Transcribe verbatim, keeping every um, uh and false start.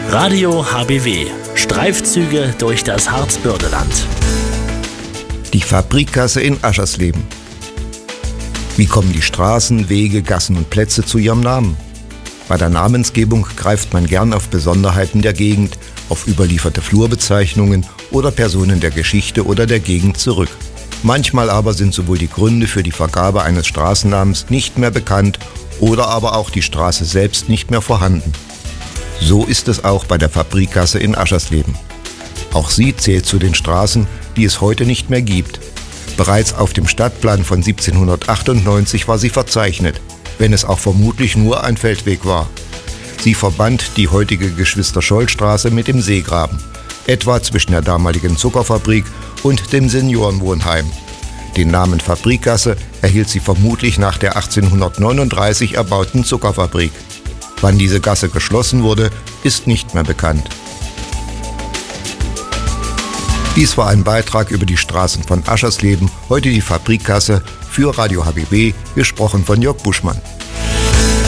Radio H B W. Streifzüge durch das Harzbürdeland. Die Fabrikgasse in Aschersleben. Wie kommen die Straßen, Wege, Gassen und Plätze zu ihrem Namen? Bei der Namensgebung greift man gern auf Besonderheiten der Gegend, auf überlieferte Flurbezeichnungen oder Personen der Geschichte oder der Gegend zurück. Manchmal aber sind sowohl die Gründe für die Vergabe eines Straßennamens nicht mehr bekannt oder aber auch die Straße selbst nicht mehr vorhanden. So ist es auch bei der Fabrikgasse in Aschersleben. Auch sie zählt zu den Straßen, die es heute nicht mehr gibt. Bereits auf dem Stadtplan von siebzehnhundertachtundneunzig war sie verzeichnet, wenn es auch vermutlich nur ein Feldweg war. Sie verband die heutige Geschwister-Scholl-Straße mit dem Seegraben, etwa zwischen der damaligen Zuckerfabrik und dem Seniorenwohnheim. Den Namen Fabrikgasse erhielt sie vermutlich nach der achtzehnhundertneununddreißig erbauten Zuckerfabrik. Wann diese Gasse geschlossen wurde, ist nicht mehr bekannt. Dies war ein Beitrag über die Straßen von Aschersleben, heute die Fabrikgasse, für Radio H B W, gesprochen von Jörg Buschmann.